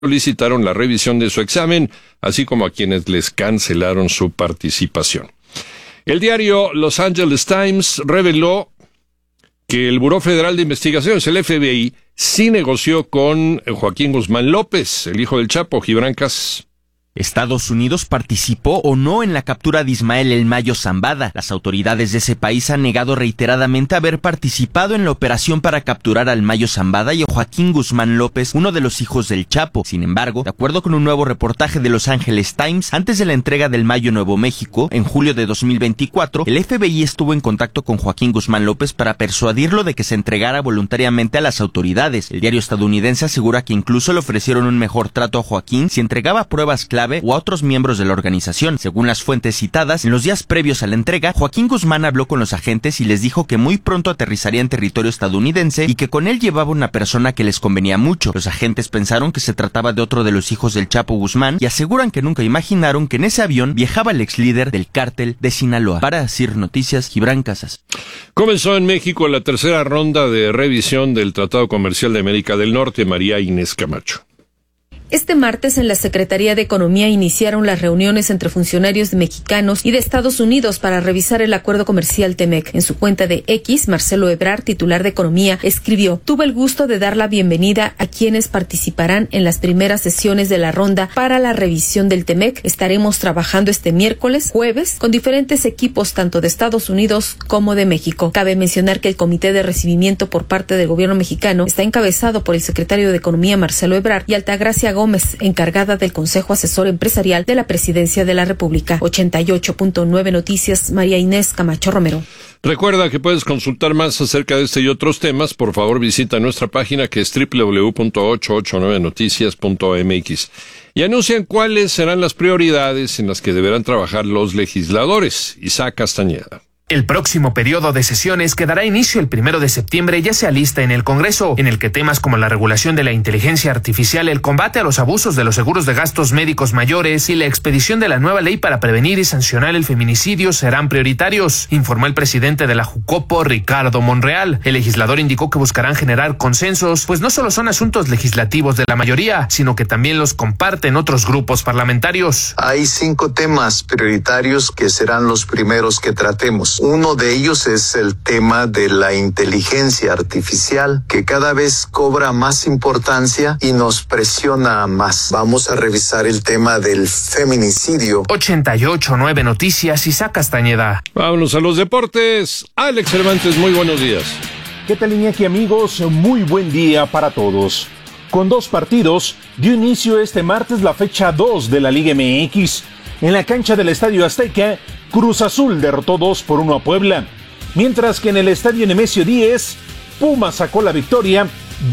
solicitaron la revisión de su examen, así como a quienes les cancelaron su participación. El diario Los Angeles Times reveló que el Buró Federal de Investigaciones, el FBI, sí negoció con Joaquín Guzmán López, el hijo del Chapo, Gibran Casas. Estados Unidos participó o no en la captura de Ismael El Mayo Zambada. Las autoridades de ese país han negado reiteradamente haber participado en la operación para capturar al Mayo Zambada y a Joaquín Guzmán López, uno de los hijos del Chapo. Sin embargo, de acuerdo con un nuevo reportaje de Los Angeles Times, antes de la entrega del Mayo Nuevo México, en julio de 2024, el FBI estuvo en contacto con Joaquín Guzmán López para persuadirlo de que se entregara voluntariamente a las autoridades. El diario estadounidense asegura que incluso le ofrecieron un mejor trato a Joaquín si entregaba pruebas clave o a otros miembros de la organización. Según las fuentes citadas, en los días previos a la entrega, Joaquín Guzmán habló con los agentes y les dijo que muy pronto aterrizaría en territorio estadounidense y que con él llevaba una persona que les convenía mucho. Los agentes pensaron que se trataba de otro de los hijos del Chapo Guzmán y aseguran que nunca imaginaron que en ese avión viajaba el ex líder del cártel de Sinaloa. Para CIR Noticias, Gibran Casas. Comenzó en México la tercera ronda de revisión del Tratado Comercial de América del Norte. María Inés Camacho. Este martes en la Secretaría de Economía iniciaron las reuniones entre funcionarios mexicanos y de Estados Unidos para revisar el acuerdo comercial TEMEC. En su cuenta de X, Marcelo Ebrard, titular de Economía, escribió: "Tuve el gusto de dar la bienvenida a quienes participarán en las primeras sesiones de la ronda para la revisión del TEMEC. Estaremos trabajando este miércoles, jueves, con diferentes equipos tanto de Estados Unidos como de México". Cabe mencionar que el comité de recibimiento por parte del gobierno mexicano está encabezado por el secretario de Economía, Marcelo Ebrard, y Altagracia Gómez, encargada del Consejo Asesor Empresarial de la Presidencia de la República. 88.9 Noticias, María Inés Camacho Romero. Recuerda que puedes consultar más acerca de este y otros temas. Por favor, visita nuestra página que es www.889noticias.mx y anuncian cuáles serán las prioridades en las que deberán trabajar los legisladores. Isaac Castañeda. El próximo periodo de sesiones que dará inicio el 1 de septiembre ya se alista en el Congreso, en el que temas como la regulación de la inteligencia artificial, el combate a los abusos de los seguros de gastos médicos mayores y la expedición de la nueva ley para prevenir y sancionar el feminicidio serán prioritarios, informó el presidente de la Jucopo, Ricardo Monreal. El legislador indicó que buscarán generar consensos, pues no solo son asuntos legislativos de la mayoría, sino que también los comparten otros grupos parlamentarios. Hay 5 temas prioritarios que serán los primeros que tratemos. Uno de ellos es el tema de la inteligencia artificial, que cada vez cobra más importancia y nos presiona más. Vamos a revisar el tema del feminicidio. 88.9 Noticias, Isaac Castañeda. Vámonos a los deportes. Alex Cervantes, muy buenos días. ¿Qué tal, Iñaki, amigos? Muy buen día para todos. Con 2 partidos, dio inicio este martes la fecha 2 de la Liga MX. En la cancha del Estadio Azteca, Cruz Azul derrotó 2-1 a Puebla, mientras que en el Estadio Nemesio 10, Pumas sacó la victoria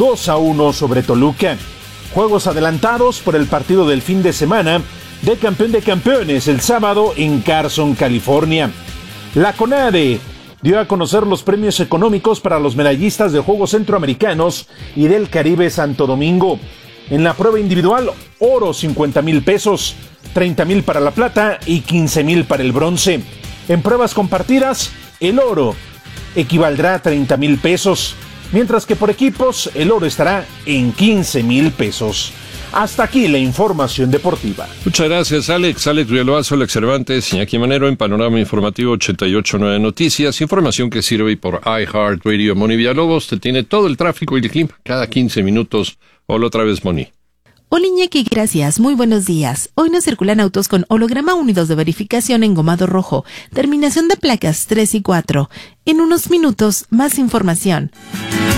2-1 sobre Toluca. Juegos adelantados por el partido del fin de semana de Campeón de Campeones el sábado en Carson, California. La CONADE dio a conocer los premios económicos para los medallistas de Juegos Centroamericanos y del Caribe Santo Domingo. En la prueba individual, oro 50,000 pesos, 30,000 para la plata y 15,000 para el bronce. En pruebas compartidas, el oro equivaldrá a 30,000 pesos, mientras que por equipos el oro estará en 15,000 pesos. Hasta aquí la información deportiva. Muchas gracias, Alex. Alex Villalbazo, Alex Cervantes, Iñaki Manero en Panorama Informativo 88.9 Noticias. Información que sirve por iHeartRadio. Moni Villalobos te tiene todo el tráfico y el clima cada 15 minutos. Hola otra vez, Moni. Hola, Iñaki, gracias. Muy buenos días. Hoy no circulan autos con holograma unidos de verificación engomado rojo. Terminación de placas 3 y 4. En unos minutos, más información.